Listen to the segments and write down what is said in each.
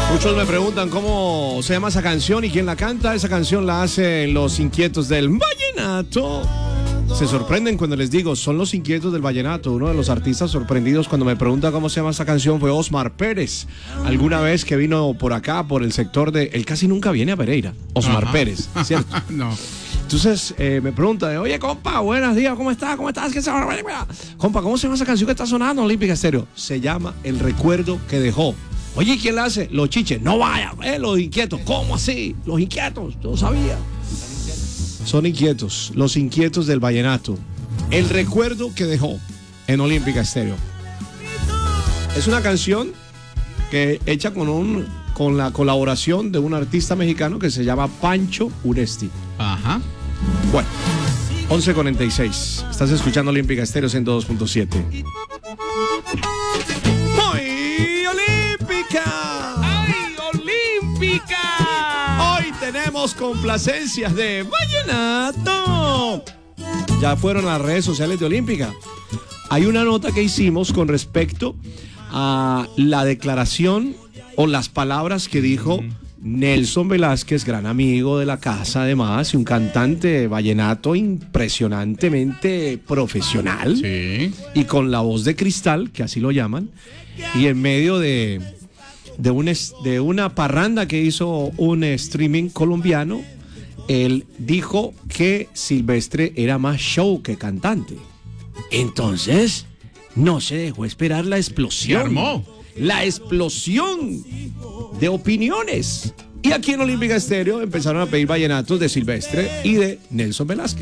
Muchos me preguntan cómo se llama esa canción y quién la canta. Esa canción la hacen Los Inquietos del Vallenato. Se sorprenden cuando les digo, son Los Inquietos del Vallenato. Uno de los artistas sorprendidos cuando me pregunta cómo se llama esa canción fue Osmar Pérez. Alguna vez que vino por acá, por el sector de... Él casi nunca viene a Pereira, Osmar Pérez, ¿cierto? No. Entonces me pregunta, oye, compa, buenos días, ¿cómo estás? ¿Cómo estás? Compa, ¿cómo se llama esa canción que está sonando en Olímpica Estéreo? Se llama El Recuerdo que Dejó. Oye, ¿quién la hace? Los Chiches. No vaya, Los Inquietos. ¿Cómo así? Los Inquietos, yo sabía. Son inquietos, Los Inquietos del Vallenato. El Recuerdo que Dejó en Olímpica Estéreo. Es una canción que hecha con la colaboración de un artista mexicano que se llama Pancho Uresti. Ajá. Bueno, 11:46. Estás escuchando Olímpica Estéreo 102.7. ¡Muy Olímpica! ¡Ay, Olímpica! Hoy tenemos complacencias de Vallenato. Ya fueron a las redes sociales de Olímpica. Hay una nota que hicimos con respecto a la declaración o las palabras que dijo Nelson Velázquez, gran amigo de la casa además, y un cantante vallenato impresionantemente profesional. Sí. Y con la voz de cristal, que así lo llaman, y en medio de una parranda que hizo un streaming colombiano, él dijo que Silvestre era más show que cantante. Entonces, no se dejó esperar la explosión. Se armó. La explosión de opiniones. Y aquí en Olímpica Estéreo empezaron a pedir vallenatos de Silvestre y de Nelson Velázquez.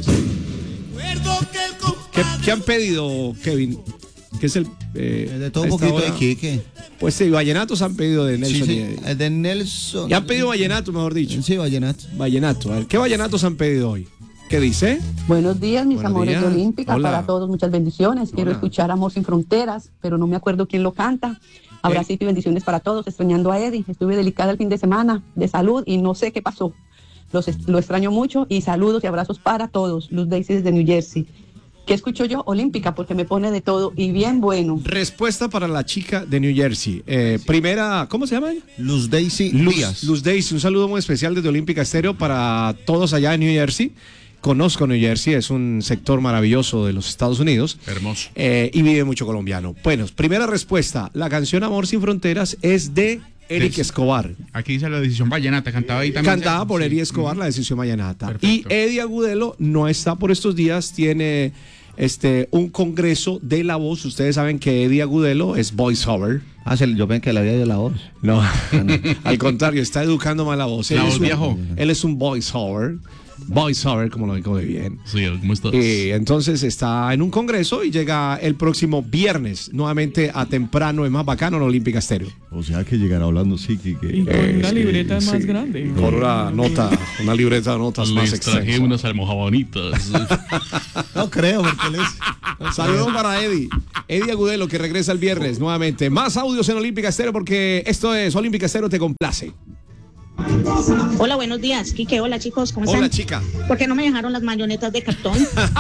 ¿Qué han pedido, Kevin? ¿Qué es el...? De todo un poquito de Quique. Pues sí, vallenatos han pedido de Nelson. Sí, el de Nelson. Y han pedido vallenato, mejor dicho. Sí, vallenato. Vallenato. A ver, ¿qué vallenatos han pedido hoy? ¿Qué dice? Buenos días, mis Buenos amores días. de Olímpica. Hola. Para todos, muchas bendiciones. Quiero Hola. escuchar Amor sin Fronteras, pero no me acuerdo quién lo canta. Abracitos y bendiciones para todos. Extrañando a Eddie. Estuve delicada el fin de semana de salud y no sé qué pasó. Lo extraño mucho y saludos y abrazos para todos. Luz Daisy desde New Jersey. ¿Qué escucho yo? Olímpica, porque me pone de todo y bien bueno. Respuesta para la chica de New Jersey. Primera, ¿cómo se llama ella? Luz Daisy Díaz. Luz Daisy, un saludo muy especial desde Olímpica Estéreo para todos allá en New Jersey. Conozco New Jersey, es un sector maravilloso de los Estados Unidos. Hermoso. Y vive mucho colombiano. Bueno, primera respuesta. La canción Amor sin Fronteras es de Eric Escobar. Aquí dice La Decisión Vallenata, cantaba ahí también. Cantada por Sí. Eric Escobar, La Decisión Vallenata. Perfecto. Y Eddie Agudelo no está por estos días, tiene un congreso de la voz. Ustedes saben que Eddie Agudelo es voiceover. Yo ven que la vida de la voz. No, al contrario, está educando más la voz. La voz viajó. Él es un voiceover. Voiceover, como lo digo de bien. Sí, ¿cómo estás? Y entonces está en un congreso y llega el próximo viernes, nuevamente a temprano, es más bacano en Olímpica Estéreo. O sea que llegará hablando sí, Y que con una Sí, libreta sí. más grande. Con una nota, una libreta de notas más Les traje extensa. unas almohavanitas. No creo, porque él es... Saludos para Eddie. Eddie Agudelo, que regresa el viernes nuevamente. Más audios en Olímpica Estéreo porque esto es Olímpica Estéreo te complace. Hola, buenos días, Quique. Hola, chicos, ¿cómo están? Hola, chica. ¿Por qué no me dejaron las marionetas de cartón?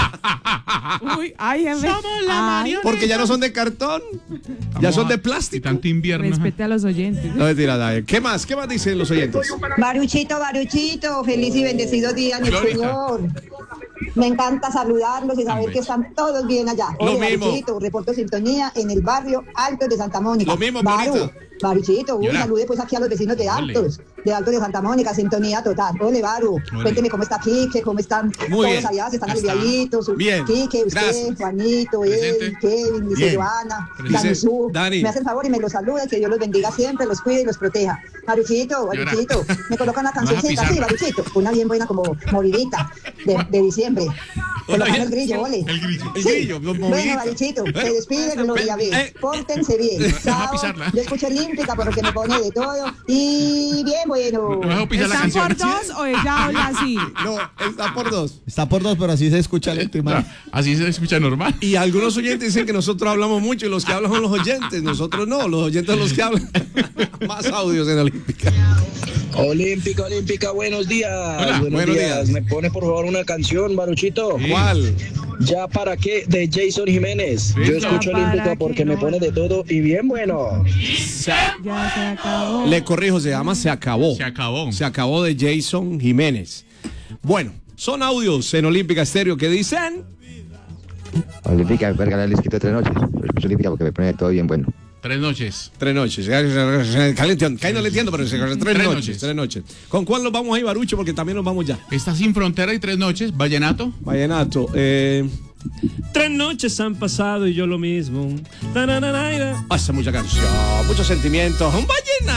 Uy, ay, Porque ya no son de cartón, ya son de Y plástico. tanto invierno. respete a los oyentes. No, mentira, dale. ¿Qué más dicen los oyentes? Baruchito, Baruchito, feliz y bendecido día, mi Glórica. Señor. Me encanta saludarlos y saber Hombre. que están todos bien allá. Lo Oye, mismo. Baruchito, reporto sintonía en el barrio Altos de Santa Mónica. Lo mismo, Baru, bonita. Baruchito, Y hola. salude pues aquí a los vecinos de Ole. Altos de Santa Mónica, sintonía total. Ole, Baru, Ole. cuénteme cómo está Quique, cómo están Muy todos bien. allá, si están Está. aliviaditos. Bien. Quique, usted, Gracias. Juanito, Presente. él, Kevin, dice Bien. Joana, Presente. Dani, Dani. me hacen favor y me los saluda, que Dios los bendiga siempre, los cuide y los proteja. Baruchito, Y ahora. Baruchito, me colocan una Vas a cancioncita, sí, pisarla. Baruchito, una bien buena como movidita de diciembre. Colocando el grillo, ole. El grillo. El Sí. grillo, movidita. Bueno, Baruchito, se despide, Gloria B. Pórtense bien. Vas a Chao. pisarla. Yo escucho Olímpica porque me pone de todo. Y bien, bueno. No me dejo pisar la ¿Están canción. por dos o ella habla así? No, está por dos. Está por dos, pero así se escucha lento y mal. Así se escucha normal. Y algunos oyentes dicen que nosotros hablamos mucho y los que hablan son los oyentes. Nosotros no, los oyentes son los que hablan. Más audios en Olímpica. Olímpica, Olímpica, buenos días. Hola, buenos días. ¿Me pone por favor una canción, Baruchito? Sí. ¿Cuál? ¿Ya para qué? De Jason Jiménez. Yo escucho ¿Ya para Olímpica qué? porque me No. pone de todo y bien bueno. Ya se acabó. Le corrijo, se llama Se Acabó. Se acabó. Se acabó de Jason Jiménez. Bueno, son audios en Olímpica Estéreo que dicen... Olímpica, me regalar el disquito de 3 noches. Pero escucho Olímpica porque me pone todo bien bueno. 3 noches. 3 noches. Cali no le entiendo, pero 3 noches. 3 noches. ¿Con cuál nos vamos a ir, Barucho? Porque también nos vamos ya. Está Sin Frontera y 3 noches. Vallenato. Vallenato. 3 noches han pasado y yo lo mismo. Hace mucha canción, muchos sentimientos. Un vallenato.